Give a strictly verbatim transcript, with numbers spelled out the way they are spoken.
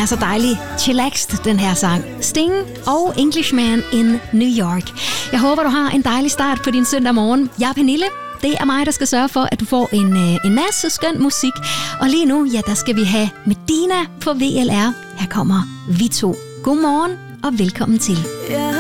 så dejlig chillaxed, den her sang. Sting og Englishman in New York. Jeg håber, du har en dejlig start på din søndag morgen. Jeg er Pernille. Det er mig, der skal sørge for, at du får en, en masse skøn musik. Og lige nu, ja, der skal vi have Medina på V L R. Her kommer vi to. God morgen og velkommen til.